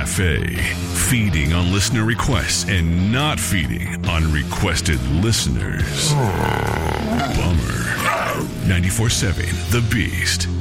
Cafe. Feeding on listener requests and not feeding on requested listeners. Bummer. 94.7 The Beast.